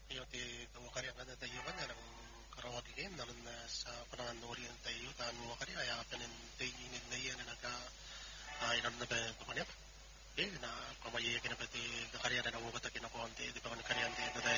Io ti wakari ang kanda tayo kan yang karawagi game naman na sa panangan nori ang tayo tan wakari ay apanin tayo inid na iyan naga inam na ba kumanip na pamayi kinapati karya na nawugat kinapon di pa kan karya